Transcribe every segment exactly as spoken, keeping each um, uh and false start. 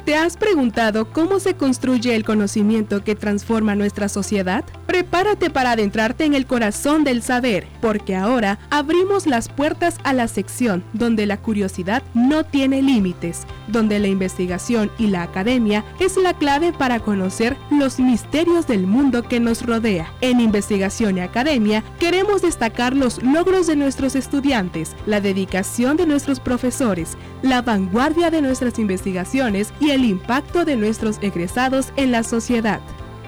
¿Te has preguntado cómo se construye el conocimiento que transforma nuestra sociedad? Prepárate para adentrarte en el corazón del saber, porque ahora abrimos las puertas a la sección donde la curiosidad no tiene límites, donde la investigación y la academia es la clave para conocer los misterios del mundo que nos rodea. En Investigación y Academia queremos destacar los logros de nuestros estudiantes, la dedicación de nuestros profesores, la vanguardia de nuestras investigaciones y el impacto de nuestros egresados en la sociedad.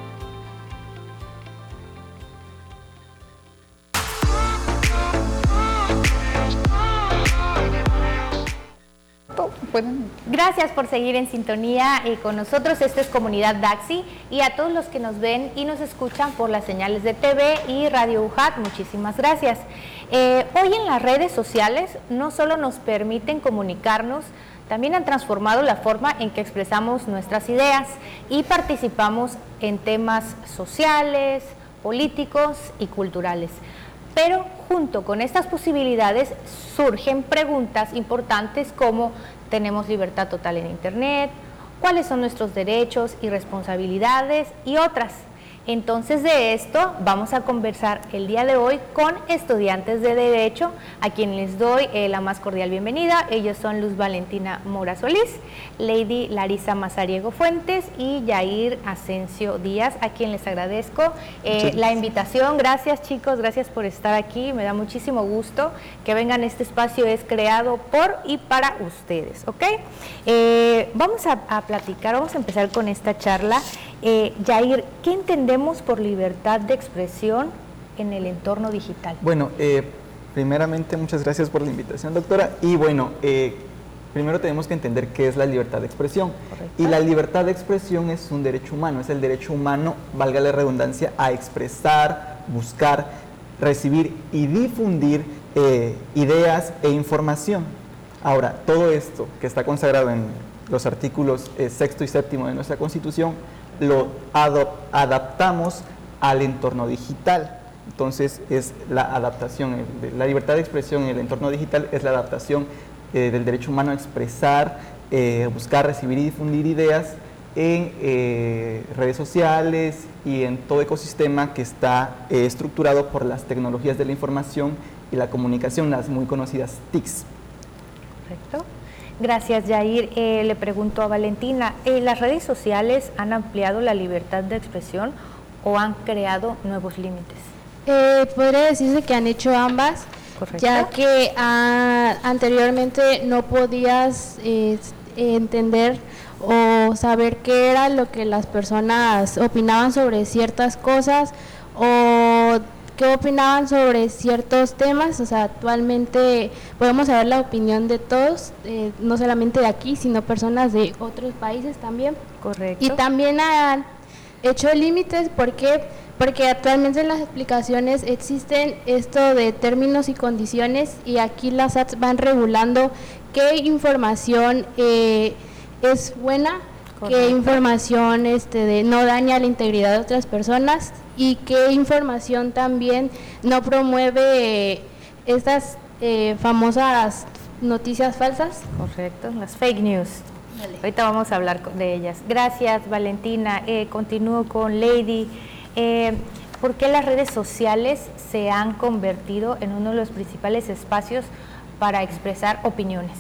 Gracias por seguir en sintonía eh, con nosotros. Esto es Comunidad Daxi, y a todos los que nos ven y nos escuchan por las señales de T V y Radio U J A T, muchísimas gracias. Eh, hoy en las redes sociales no solo nos permiten comunicarnos, también han transformado la forma en que expresamos nuestras ideas y participamos en temas sociales, políticos y culturales. Pero junto con estas posibilidades surgen preguntas importantes como: ¿tenemos libertad total en Internet? ¿Cuáles son nuestros derechos y responsabilidades? Y otras. Entonces, de esto vamos a conversar el día de hoy con estudiantes de Derecho, a quienes les doy eh, la más cordial bienvenida. Ellos son Luz Valentina Mora Solís, Lady Larisa Mazariego Fuentes y Yair Asensio Díaz, a quien les agradezco eh, la invitación. Gracias, chicos, gracias por estar aquí. Me da muchísimo gusto que vengan. Este espacio es creado por y para ustedes, ¿ok? Eh, vamos a, a platicar, vamos a empezar con esta charla. Eh, Yair, ¿qué entendemos por libertad de expresión en el entorno digital? Bueno, eh, primeramente muchas gracias por la invitación, doctora. Y bueno, eh, primero tenemos que entender qué es la libertad de expresión. Correcto. Y la libertad de expresión es un derecho humano, es el derecho humano, valga la redundancia, a expresar, buscar, recibir y difundir eh, ideas e información. Ahora, todo esto que está consagrado en los artículos eh, sexto y séptimo de nuestra Constitución, lo adaptamos al entorno digital. Entonces, es la adaptación, la libertad de expresión en el entorno digital es la adaptación eh, del derecho humano a expresar, eh, buscar, recibir y difundir ideas en eh, redes sociales y en todo ecosistema que está eh, estructurado por las tecnologías de la información y la comunicación, las muy conocidas T I Cs. Correcto. Gracias, Yair. Eh, le pregunto a Valentina, eh, ¿las redes sociales han ampliado la libertad de expresión o han creado nuevos límites? Eh, podría decirse que han hecho ambas. Correcto. Ya que ah, anteriormente no podías eh, entender o saber qué era lo que las personas opinaban sobre ciertas cosas o qué opinaban sobre ciertos temas. O sea, actualmente podemos saber la opinión de todos, eh, no solamente de aquí, sino personas de otros países también. Correcto. Y también han hecho límites, ¿por qué? Porque actualmente en las explicaciones existen esto de términos y condiciones, y aquí las A T S van regulando qué información eh, es buena, correcto, qué información este, de, no daña la integridad de otras personas, y qué información también no promueve eh, estas eh, famosas noticias falsas. Correcto, las fake news. Dale. Ahorita vamos a hablar de ellas. Gracias, Valentina. Eh, continúo con Lady. Eh, ¿Por qué las redes sociales se han convertido en uno de los principales espacios para expresar opiniones?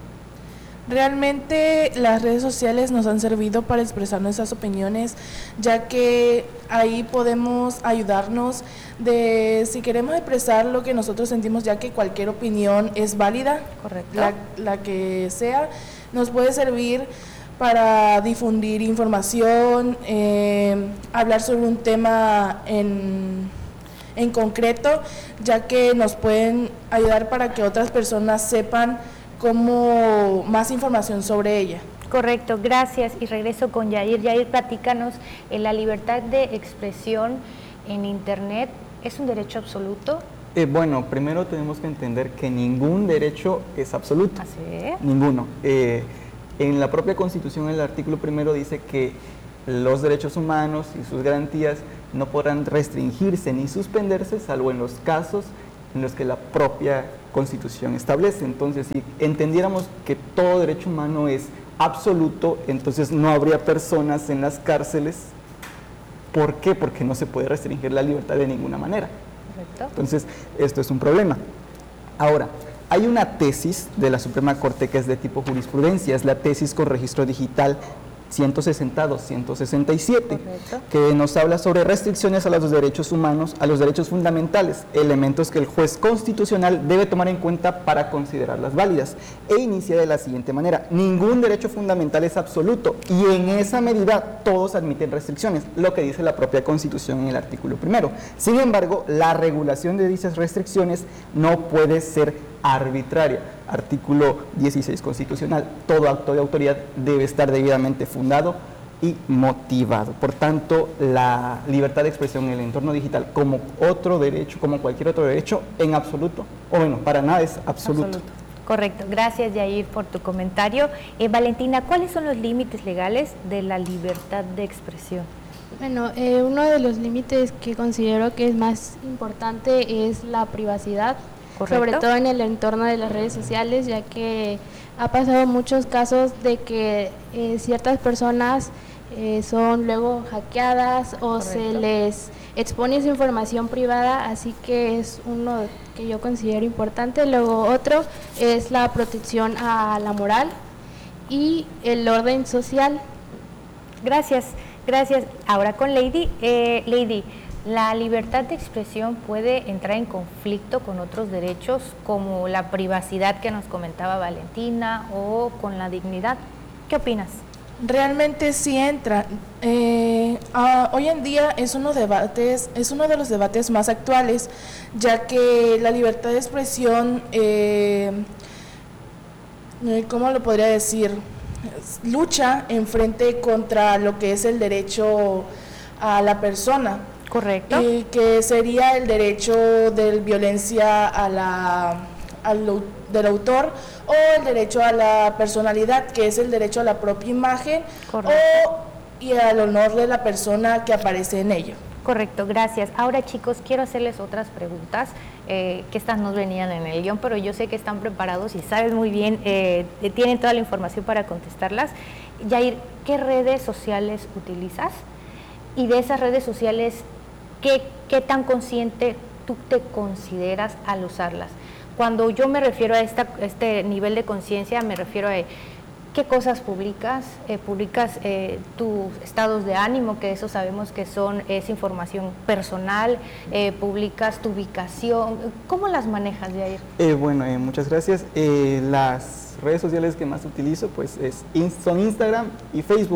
Realmente las redes sociales nos han servido para expresar nuestras opiniones, ya que ahí podemos ayudarnos de si queremos expresar lo que nosotros sentimos, ya que cualquier opinión es válida. Correcto. La, la que sea, nos puede servir para difundir información, eh, hablar sobre un tema en, en concreto, ya que nos pueden ayudar para que otras personas sepan como más información sobre ella. Correcto, gracias. Y regreso con Yair. Yair, platícanos, en la libertad de expresión en Internet, ¿es un derecho absoluto? Eh, bueno, primero tenemos que entender que ningún derecho es absoluto. ¿Así es? Ninguno. Eh, en la propia Constitución, el artículo primero dice que los derechos humanos y sus garantías no podrán restringirse ni suspenderse, salvo en los casos en los que la propia Constitución establece. Entonces, si entendiéramos que todo derecho humano es absoluto, entonces no habría personas en las cárceles. ¿Por qué? Porque no se puede restringir la libertad de ninguna manera. Correcto. Entonces, esto es un problema. Ahora, hay una tesis de la Suprema Corte que es de tipo jurisprudencia, es la tesis con registro digital ciento sesenta guion doscientos sesenta y siete, Correcto. que nos habla sobre restricciones a los derechos humanos, a los derechos fundamentales, elementos que el juez constitucional debe tomar en cuenta para considerarlas válidas, e inicia de la siguiente manera: ningún derecho fundamental es absoluto y en esa medida todos admiten restricciones, lo que dice la propia Constitución en el artículo primero. Sin embargo, la regulación de dichas restricciones no puede ser arbitraria. Artículo dieciséis constitucional, todo acto de autoridad debe estar debidamente fundado y motivado. Por tanto, la libertad de expresión en el entorno digital, como otro derecho, como cualquier otro derecho, en absoluto, o bueno, para nada es absoluto. Absoluto. Correcto, gracias Yair por tu comentario. Eh, Valentina, ¿cuáles son los límites legales de la libertad de expresión? Bueno, eh, uno de los límites que considero que es más importante es la privacidad. Correcto. Sobre todo en el entorno de las redes sociales, ya que ha pasado muchos casos de que eh, ciertas personas eh, son luego hackeadas o Correcto. se les expone su información privada, así que es uno que yo considero importante. Luego otro es la protección a la moral y el orden social. Gracias, gracias. Ahora con Lady. Eh, Lady, ¿la libertad de expresión puede entrar en conflicto con otros derechos como la privacidad que nos comentaba Valentina o con la dignidad? ¿Qué opinas? Realmente sí entra. Eh, ah, hoy en día es uno, debates, es uno de los debates más actuales, ya que la libertad de expresión, eh, ¿cómo lo podría decir? Lucha en frente contra lo que es el derecho a la persona. Correcto. Eh, que sería el derecho de violencia a la, al, del autor, o el derecho a la personalidad, que es el derecho a la propia imagen. Correcto. O y al honor de la persona que aparece en ello. Correcto, gracias. Ahora chicos, quiero hacerles otras preguntas, eh, que estas no venían en el guión, pero yo sé que están preparados y saben muy bien, eh, tienen toda la información para contestarlas. Yair, ¿qué redes sociales utilizas? Y de esas redes sociales, ¿Qué, ¿qué tan consciente tú te consideras al usarlas? Cuando yo me refiero a esta, este nivel de conciencia, me refiero a qué cosas publicas, eh, publicas eh, tus estados de ánimo, que eso sabemos que son, es información personal, eh, publicas tu ubicación, ¿cómo las manejas, Yair? Eh, bueno, eh, muchas gracias. Eh, las redes sociales que más utilizo pues es, son Instagram y Facebook.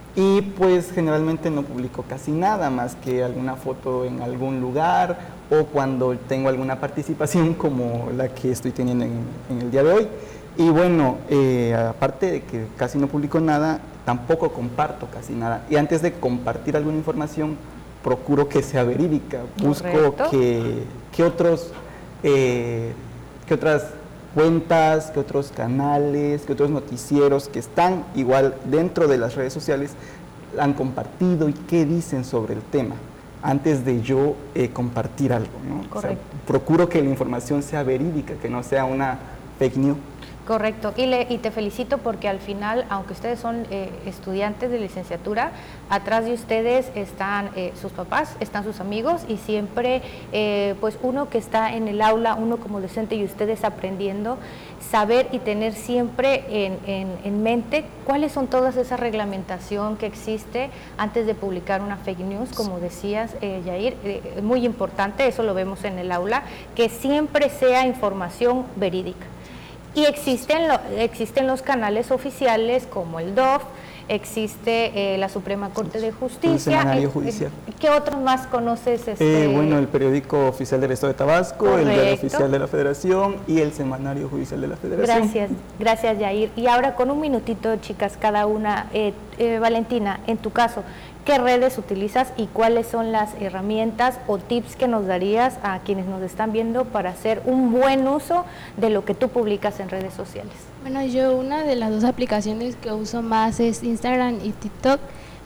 Y pues generalmente no publico casi nada más que alguna foto en algún lugar o cuando tengo alguna participación como la que estoy teniendo en, en el día de hoy. Y bueno, eh, aparte de que casi no publico nada, tampoco comparto casi nada. Y antes de compartir alguna información, procuro que sea verídica. Busco que, que otros, eh, que otras cuentas, que otros canales, que otros noticieros que están igual dentro de las redes sociales han compartido y qué dicen sobre el tema antes de yo eh, compartir algo, ¿no? O sea, procuro que la información sea verídica, que no sea una fake news. Correcto, y, le, y te felicito porque al final, aunque ustedes son eh, estudiantes de licenciatura, atrás de ustedes están eh, sus papás, están sus amigos y siempre, eh, pues uno que está en el aula, uno como docente y ustedes aprendiendo, saber y tener siempre en, en, en mente cuáles son todas esa reglamentación que existe antes de publicar una fake news, como decías, eh, Yair, eh, muy importante, eso lo vemos en el aula, que siempre sea información verídica. Y existen, lo, existen los canales oficiales como el D O F, existe eh, la Suprema Corte de Justicia. El Semanario Judicial. ¿Qué otros más conoces? Este? Eh, bueno, el Periódico Oficial del Estado de Tabasco, Correcto. El Diario Oficial de la Federación y el Semanario Judicial de la Federación. Gracias, gracias Yair. Y ahora con un minutito, chicas, cada una, eh, eh, Valentina, en tu caso, ¿qué redes utilizas y cuáles son las herramientas o tips que nos darías a quienes nos están viendo para hacer un buen uso de lo que tú publicas en redes sociales? Bueno, yo una de las dos aplicaciones que uso más es Instagram y TikTok,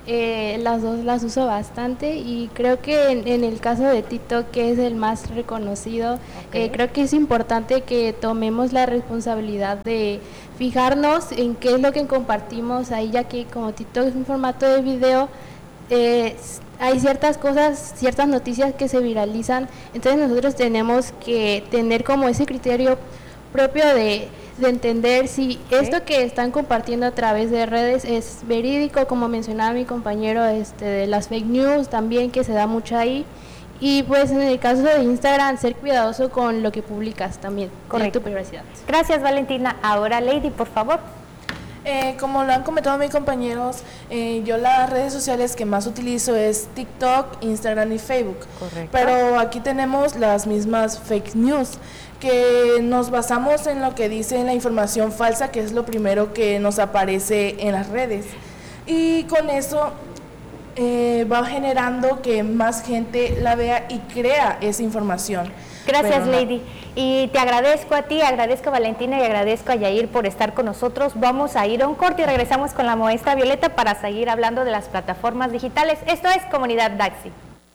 Eh, las dos las uso bastante y creo que en, en el caso de TikTok, que es el más reconocido, okay. eh, creo que es importante que tomemos la responsabilidad de fijarnos en qué es lo que compartimos ahí, ya que como TikTok es un formato de video, eh, hay ciertas cosas, ciertas noticias que se viralizan, entonces nosotros tenemos que tener como ese criterio propio de de entender si okay. esto que están compartiendo a través de redes es verídico, como mencionaba mi compañero, este, de las fake news también, que se da mucho ahí, y pues en el caso de Instagram, ser cuidadoso con lo que publicas también, correcto, tu privacidad. Gracias, Valentina. Ahora, Lady, por favor. Eh, como lo han comentado mis compañeros, eh, yo las redes sociales que más utilizo es TikTok, Instagram y Facebook. Correcto. Pero aquí tenemos las mismas fake news, que nos basamos en lo que dice la información falsa, que es lo primero que nos aparece en las redes. Y con eso eh, va generando que más gente la vea y crea esa información. Gracias, Pero, Lady. Y te agradezco a ti, agradezco a Valentina y agradezco a Yair por estar con nosotros. Vamos a ir a un corte y regresamos con la maestra Violeta para seguir hablando de las plataformas digitales. Esto es Comunidad Daxi.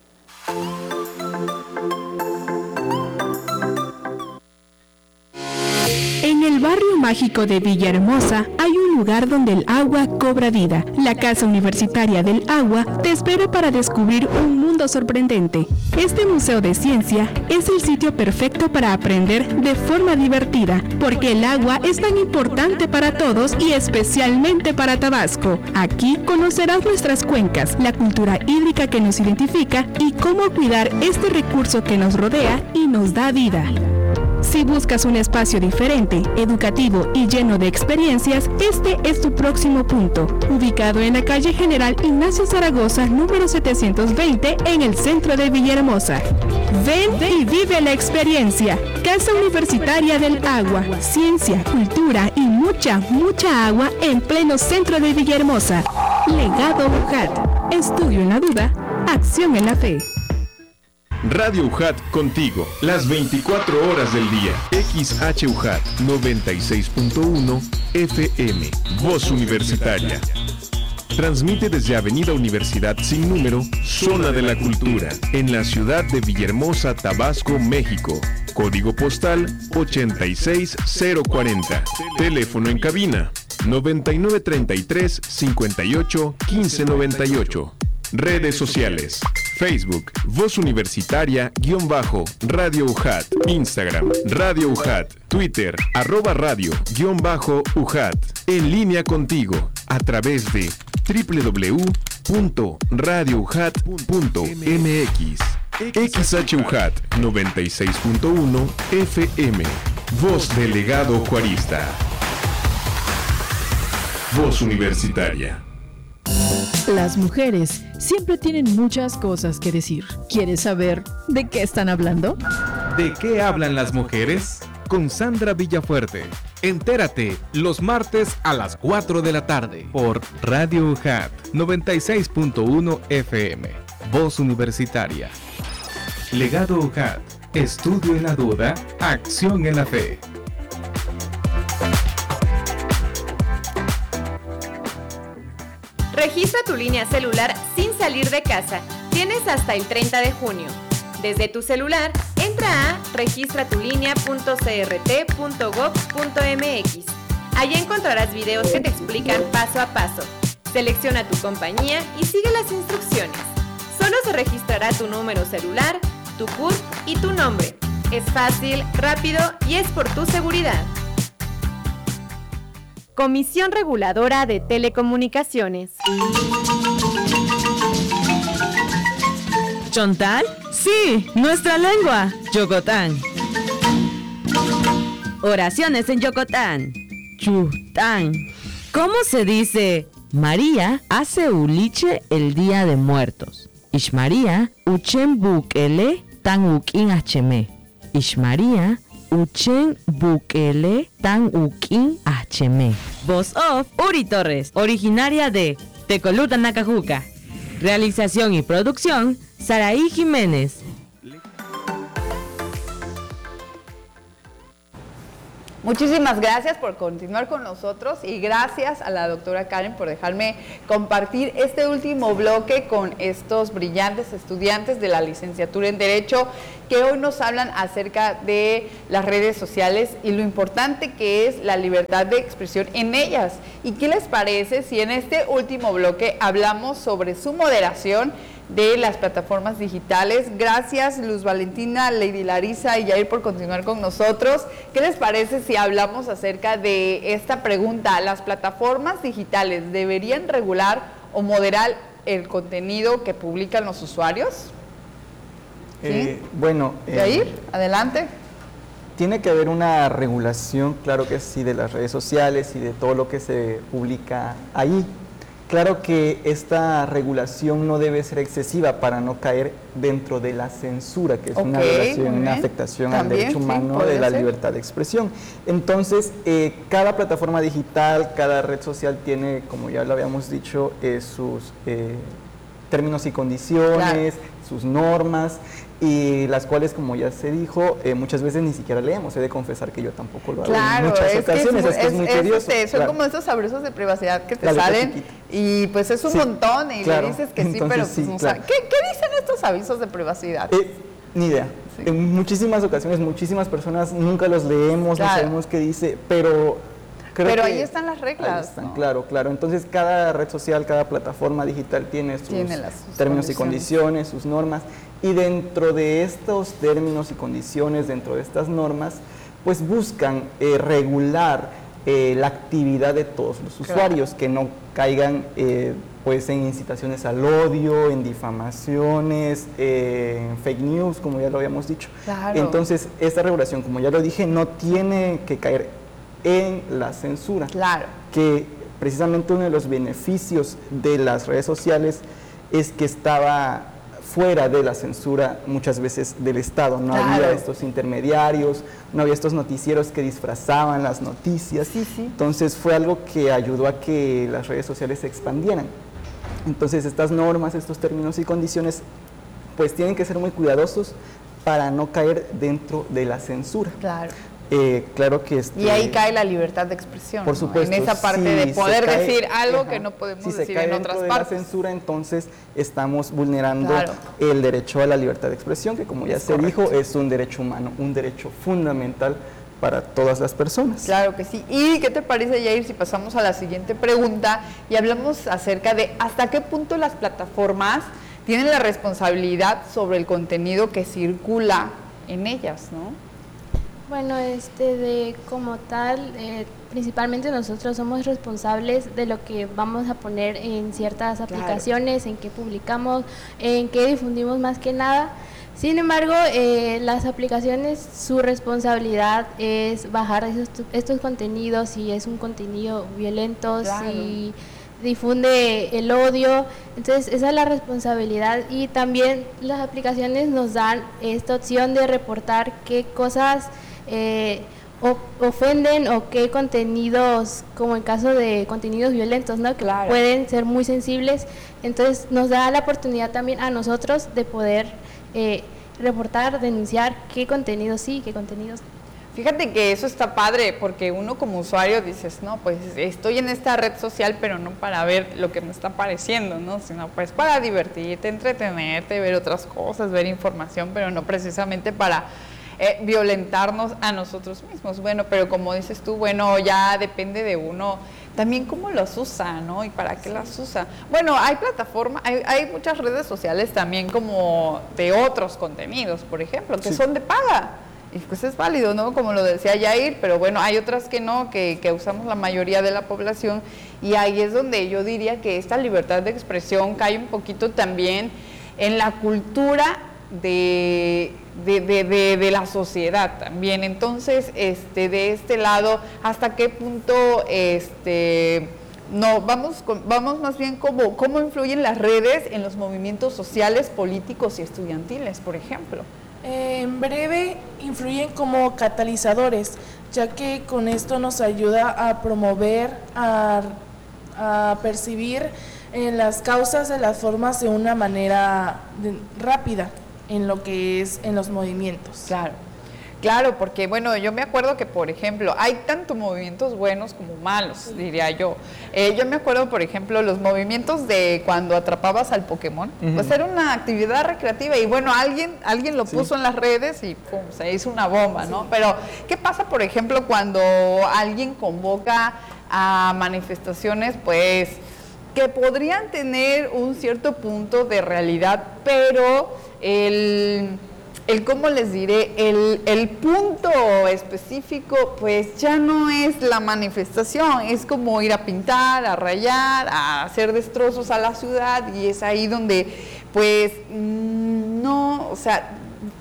En el barrio mágico de Villahermosa hay un lugar donde el agua cobra vida. La Casa Universitaria del Agua te espera para descubrir un mundo sorprendente. Este museo de ciencia es el sitio perfecto para aprender de forma divertida, porque el agua es tan importante para todos y especialmente para Tabasco. Aquí conocerás nuestras cuencas, la cultura hídrica que nos identifica y cómo cuidar este recurso que nos rodea y nos da vida. Si buscas un espacio diferente, educativo y lleno de experiencias, este es tu próximo punto. Ubicado en la calle General Ignacio Zaragoza, número setecientos veinte, en el centro de Villahermosa. Ven y vive la experiencia. Casa Universitaria del Agua, ciencia, cultura y mucha, mucha agua en pleno centro de Villahermosa. Legado U J A T. Estudio en la duda, acción en la fe. Radio U J A T contigo, las veinticuatro horas del día. X H U J A T noventa y seis punto uno F M, Voz Universitaria. Transmite desde Avenida Universidad sin número, Zona de la Cultura, en la ciudad de Villahermosa, Tabasco, México. Código postal ochenta y seis cero cuarenta. Teléfono en cabina noventa y nueve treinta y tres cincuenta y ocho quince noventa y ocho. Redes sociales: Facebook, Voz Universitaria, guión bajo, Radio U J A T, Instagram, Radio U J A T, Twitter, arroba radio, guión bajo, U J A T. En línea contigo, a través de doble u doble u doble u punto radio u j a t punto m x. X H U J A T noventa y seis punto uno F M, Voz Delegado Juarista. Voz Universitaria. Las mujeres siempre tienen muchas cosas que decir. ¿Quieres saber de qué están hablando? ¿De qué hablan las mujeres? Con Sandra Villafuerte. Entérate los martes a las cuatro de la tarde por Radio U J A T noventa y seis punto uno F M, Voz Universitaria. Legado U J A T. Estudio en la duda, acción en la fe. Registra tu línea celular sin salir de casa. Tienes hasta el treinta de junio. Desde tu celular, entra a registra tu línea punto c r t punto gov punto m x. Allí encontrarás videos que te explican paso a paso. Selecciona tu compañía y sigue las instrucciones. Solo se registrará tu número celular, tu C U R P y tu nombre. Es fácil, rápido y es por tu seguridad. Comisión Reguladora de Telecomunicaciones. ¿Chontal? Sí, nuestra lengua, Yocotán. Oraciones en Yocotán. Chután. ¿Cómo se dice? María hace uliche el Día de Muertos. Ishmaría uchen bukele tan ukin hme. Ishmaría uchen bukele tan ukin hme. Voz off, Uri Torres, originaria de Tecoluta, Nacajuca. Realización y producción, Saraí Jiménez. Muchísimas gracias por continuar con nosotros y gracias a la doctora Karen por dejarme compartir este último bloque con estos brillantes estudiantes de la licenciatura en Derecho que hoy nos hablan acerca de las redes sociales y lo importante que es la libertad de expresión en ellas. ¿Y qué les parece si en este último bloque hablamos sobre su moderación de las plataformas digitales? Gracias Luz Valentina, Lady Larisa y Yair por continuar con nosotros. ¿Qué les parece si hablamos acerca de esta pregunta? ¿Las plataformas digitales deberían regular o moderar el contenido que publican los usuarios? Eh, ¿Sí? Bueno, Yair, eh, adelante. tiene que haber una regulación, claro que sí, de las redes sociales y de todo lo que se publica ahí. Claro que esta regulación no debe ser excesiva para no caer dentro de la censura, que es Ok, una violación, muy una bien. afectación al También, derecho sí, humano de podría la ser. libertad de expresión. Entonces, eh, cada plataforma digital, cada red social tiene, como ya lo habíamos dicho, eh, sus eh, términos y condiciones, sus normas, y las cuales, como ya se dijo, eh, muchas veces ni siquiera leemos. He de confesar que yo tampoco lo hago Claro, en muchas es que ocasiones, es, es, que es muy es, tedioso. este, son claro. como esos abusos de privacidad que te La letra salen chiquita. y pues es un Sí, montón y claro. le dices que sí, Entonces, pero pues sí, no claro. sabe. ¿Qué, ¿Qué dicen estos avisos de privacidad? Eh, ni idea. Sí. En muchísimas ocasiones, muchísimas personas nunca los leemos, Claro. no sabemos qué dice, pero creo Pero que ahí están las reglas, ahí están, ¿no? claro, claro. Entonces, cada red social, cada plataforma digital tiene sus, Tiene las- sus términos y condiciones. condiciones, sus normas, y dentro de estos términos y condiciones, dentro de estas normas, pues buscan eh, regular eh, la actividad de todos los Claro. usuarios, que no caigan eh, pues en incitaciones al odio, en difamaciones, eh, en fake news, como ya lo habíamos dicho. Claro. Entonces, esta regulación, como ya lo dije, no tiene que caer en la censura. Claro. Que precisamente uno de los beneficios de las redes sociales es que estaba fuera de la censura muchas veces del Estado. No Claro. había estos intermediarios, no había estos noticieros que disfrazaban las noticias. Sí, sí. Entonces fue algo que ayudó a que las redes sociales se expandieran. Entonces estas normas, estos términos y condiciones, pues tienen que ser muy cuidadosos para no caer dentro de la censura. Claro. Eh, claro que este, Y ahí cae la libertad de expresión, por ¿no? supuesto, en esa parte si de se poder cae- decir algo ajá, que no podemos si se decir cae en dentro otras de partes. la censura, entonces estamos vulnerando Claro. el derecho a la libertad de expresión, que como ya Es se correcto. dijo, es un derecho humano, un derecho fundamental para todas las personas. Claro que sí. ¿Y qué te parece, Yair, si pasamos a la siguiente pregunta y hablamos acerca de hasta qué punto las plataformas tienen la responsabilidad sobre el contenido que circula en ellas, ¿no? Bueno, este de como tal, eh, principalmente nosotros somos responsables de lo que vamos a poner en ciertas aplicaciones, en qué publicamos, en qué difundimos más que nada. Sin embargo, eh, las aplicaciones, su responsabilidad es bajar esos, estos contenidos, si es un contenido violento, Claro. si difunde el odio. Entonces esa es la responsabilidad, y también las aplicaciones nos dan esta opción de reportar qué cosas eh, o- ofenden o qué contenidos, como en caso de contenidos violentos, ¿no? Que Claro. pueden ser muy sensibles. Entonces nos da la oportunidad también a nosotros de poder eh, reportar, denunciar qué contenidos sí, qué contenidos no. Fíjate que eso está padre, porque uno como usuario dices, no, pues estoy en esta red social, pero no para ver lo que me está apareciendo, ¿no? Sino pues para divertirte, entretenerte, ver otras cosas, ver información, pero no precisamente para eh, violentarnos a nosotros mismos. Bueno, pero como dices tú, bueno, ya depende de uno también cómo los usa, ¿no? Y para qué las usa. Bueno, hay plataformas, hay, hay muchas redes sociales también como de otros contenidos, por ejemplo, que Sí. son de paga. Y pues es válido, ¿no? Como lo decía Yair, pero bueno, hay otras que no, que, que usamos la mayoría de la población, y ahí es donde yo diría que esta libertad de expresión cae un poquito también en la cultura de, de, de, de, de la sociedad también. Entonces, este, de este lado, ¿hasta qué punto este no vamos con, vamos más bien como cómo influyen las redes en los movimientos sociales, políticos y estudiantiles, por ejemplo? Eh, en breve, influyen como catalizadores, ya que con esto nos ayuda a promover, a, a percibir eh, las causas de las formas de una manera de- rápida en lo que es en los movimientos. Claro. Claro, porque bueno, yo me acuerdo que, por ejemplo, hay tanto movimientos buenos como malos, diría yo. Eh, yo me acuerdo, por ejemplo, los movimientos de cuando atrapabas al Pokémon, uh-huh. pues era una actividad recreativa y bueno, alguien, alguien lo sí. puso en las redes y pum, se hizo una bomba, ¿no? Sí. Pero, ¿qué pasa, por ejemplo, cuando alguien convoca a manifestaciones, pues, que podrían tener un cierto punto de realidad, pero el... el cómo les diré, el, el punto específico, pues ya no es la manifestación, es como ir a pintar, a rayar, a hacer destrozos a la ciudad, y es ahí donde, pues, no, o sea,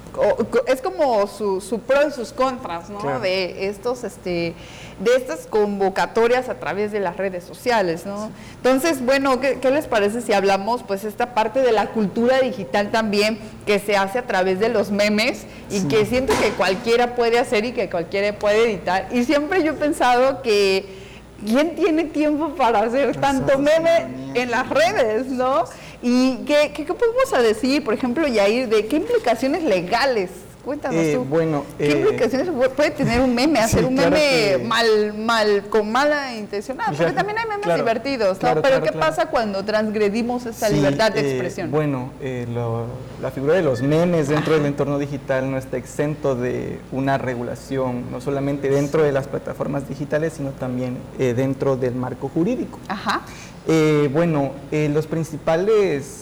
es como su, su pro y sus contras, ¿no? Claro. De estos, este, de estas convocatorias a través de las redes sociales, ¿no? Entonces, bueno, ¿qué, qué les parece si hablamos, pues, esta parte de la cultura digital también, que se hace a través de los memes y sí. que siento que cualquiera puede hacer y que cualquiera puede editar? Y siempre yo he pensado que ¿quién tiene tiempo para hacer tanto meme en las redes, no? ¿Y qué, qué, qué podemos decir, por ejemplo, Yair, de qué implicaciones legales? Cuéntanos eh, tú. Bueno, ¿Qué eh, implicaciones puede tener un meme? Hacer sí, un claro meme que... mal, mal, con mala intención. Ah, porque también hay memes claro, divertidos, ¿no? Claro, Pero claro, ¿qué claro. pasa cuando transgredimos esa sí, libertad de eh, expresión? Bueno, eh, lo, la figura de los memes dentro del entorno digital no está exento de una regulación, no solamente dentro de las plataformas digitales, sino también eh, dentro del marco jurídico. Ajá. Eh, bueno, eh, los principales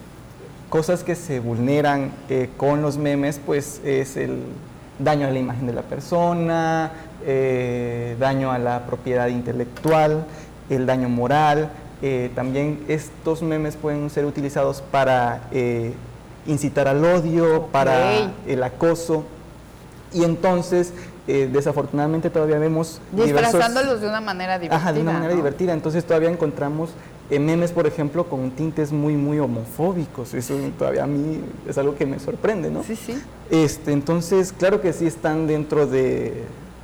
cosas que se vulneran eh, con los memes, pues es el daño a la imagen de la persona, eh, daño a la propiedad intelectual, el daño moral. Eh, también estos memes pueden ser utilizados para eh, incitar al odio, okay. para el acoso, y entonces eh, desafortunadamente todavía vemos disfrazándolos de una manera divertida. Ajá, de una manera ¿no? divertida. Entonces todavía encontramos eh, memes, por ejemplo, con tintes muy, muy homofóbicos. Eso todavía a mí es algo que me sorprende, ¿no? Sí, sí. Este, entonces, claro que sí están dentro de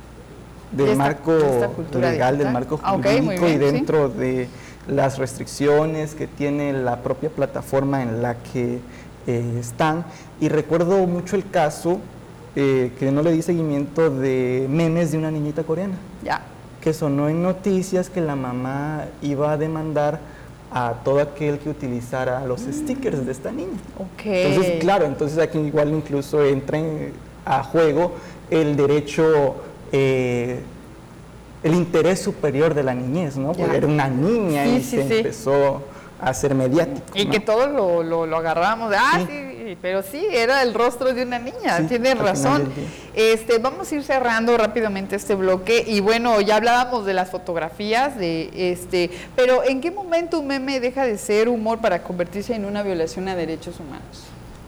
del esta, marco legal, digital. Del marco jurídico, okay, bien, y dentro ¿sí? de las restricciones que tiene la propia plataforma en la que eh, están. Y recuerdo mucho el caso eh, que no le di seguimiento de memes de una niñita coreana. Ya. Que sonó en noticias que la mamá iba a demandar a todo aquel que utilizara los mm. stickers de esta niña. Okay. Entonces, claro, entonces aquí igual incluso entra en, a juego el derecho, eh, el interés superior de la niñez, ¿no? Porque ya. era una niña sí, y sí, se sí. empezó a ser mediático. Y ¿no? que todos lo, lo, lo agarramos de, ah, sí. sí, pero sí, era el rostro de una niña, sí, tienes razón. Este, vamos a ir cerrando rápidamente este bloque y bueno, ya hablábamos de las fotografías, de este, pero ¿en qué momento un meme deja de ser humor para convertirse en una violación a derechos humanos?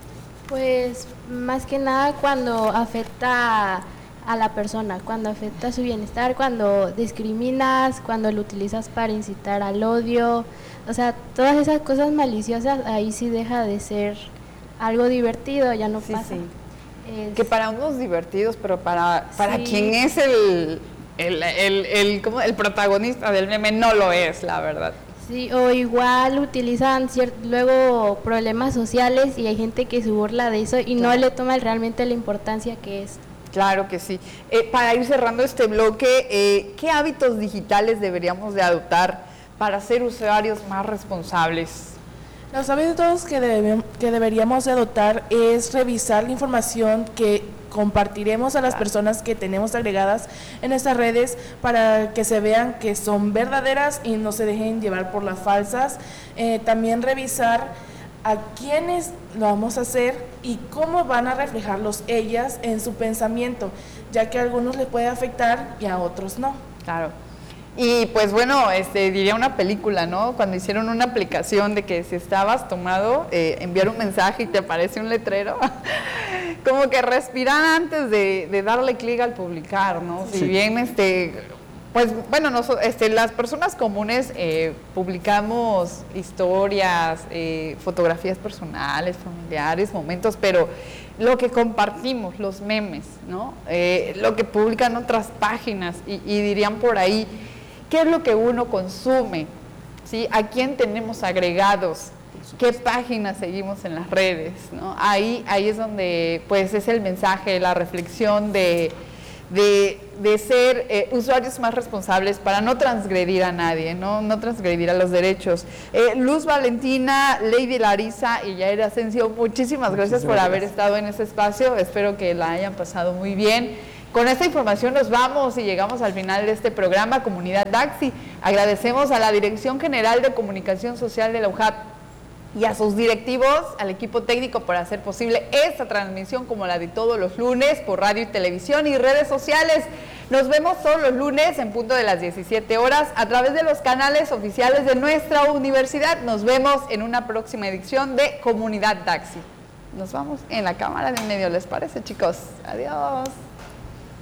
Pues más que nada cuando afecta a la persona, cuando afecta su bienestar, cuando discriminas, cuando lo utilizas para incitar al odio, o sea, todas esas cosas maliciosas, ahí sí deja de ser algo divertido, ya no sí, pasa. Sí. Es... Que para unos divertidos, pero para, para sí. quien es el, el, el, el, ¿cómo? el protagonista del meme no lo es, la verdad. Sí, o igual utilizan luego problemas sociales y hay gente que se burla de eso y claro. no le toma realmente la importancia que es. Claro que sí. Eh, para ir cerrando este bloque, eh, ¿qué hábitos digitales deberíamos de adoptar para ser usuarios más responsables? Los hábitos que, debe, que deberíamos de adoptar es revisar la información que compartiremos a las claro. personas que tenemos agregadas en estas redes para que se vean que son verdaderas y no se dejen llevar por las falsas. Eh, también revisar a quiénes lo vamos a hacer y cómo van a reflejarlos ellas en su pensamiento, ya que a algunos les puede afectar y a otros no. Claro. Y pues bueno, este, diría una película, ¿no? Cuando hicieron una aplicación de que si estabas tomado, eh, enviar un mensaje y te aparece un letrero, como que respirar antes de, de darle clic al publicar, ¿no? Si sí. bien, este, pues bueno, nosotros, este, las personas comunes eh, publicamos historias, eh, fotografías personales, familiares, momentos, pero lo que compartimos, los memes, ¿no? Eh, lo que publican otras páginas y, y dirían por ahí, ¿qué es lo que uno consume? ¿Sí? ¿A quién tenemos agregados? qué páginas seguimos en las redes, ¿no? Ahí, ahí es donde pues es el mensaje, la reflexión de, de, de ser eh, usuarios más responsables para no transgredir a nadie, no, no transgredir a los derechos. Eh, Luz Valentina, Lady Larisa y Yair Asensio, muchísimas gracias por haber estado en este espacio, espero que la hayan pasado muy bien. Con esta información nos vamos y llegamos al final de este programa Comunidad Daxi. Agradecemos a la Dirección General de Comunicación Social de la U J A T y a sus directivos, al equipo técnico por hacer posible esta transmisión como la de todos los lunes por radio y televisión y redes sociales. Nos vemos todos los lunes en punto de las diecisiete horas a través de los canales oficiales de nuestra universidad. Nos vemos en una próxima edición de Comunidad Daxi. Nos vamos en la cámara de en medio, ¿les parece, chicos? Adiós.